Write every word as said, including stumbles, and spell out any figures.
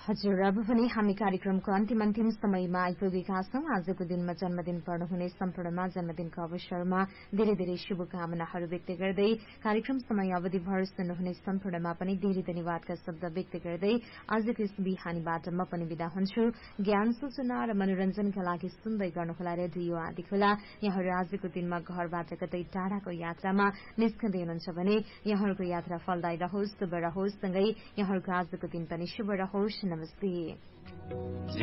हजुर, अब भने हामी कार्यक्रमको अन्तिम अन्तिम समयमा आइपुगेका छौं। आजको दिनमा जन्मदिन पर्नुहुने सम्पूर्णमा जन्मदिनको अवसरमा धेरै धेरै शुभकामनाहरू व्यक्त गर्दै कार्यक्रम समय अवधिभर सुन्नुहुने सम्पूर्णमा पनि धेरै धन्यवादका शब्द व्यक्त गर्दै आजको यस बिहानीबाट म पनि विदा हुन्छु। ज्ञान सूचना र मनोरञ्जनका लागि सुन्दै गर्नुहोला रेडियो आदिखोला। यहाँहरू आजको दिनमा घरबाट कतै टाढाको यात्रामा निस्कँदै हुनुहुन्छ भने यहाँहरूको यात्रा फलदायी रहोस्, शुभ रहोस्, सँगै यहाँहरूको आजको दिन पनि शुभ रहोस्। नमस्ते।